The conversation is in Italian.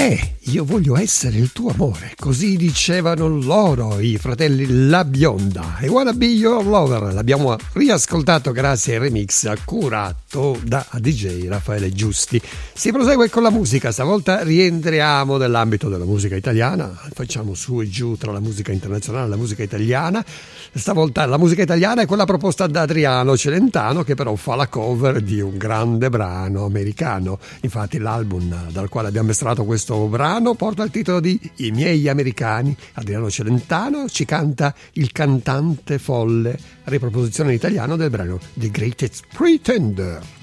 Io voglio essere il tuo amore, così dicevano loro, i fratelli La Bionda. I Wanna Be Your Lover, l'abbiamo riascoltato grazie al remix curato da DJ Raffaele Giusti. Si prosegue con la musica, stavolta rientriamo nell'ambito della musica italiana, facciamo su e giù tra la musica internazionale e la musica italiana. Stavolta la musica italiana è quella proposta da Adriano Celentano, che però fa la cover di un grande brano americano. Infatti l'album dal quale abbiamo estratto questo brano porta il titolo di I miei americani. Adriano Celentano ci canta Il cantante folle, riproposizione in italiano del brano The Greatest Pretender.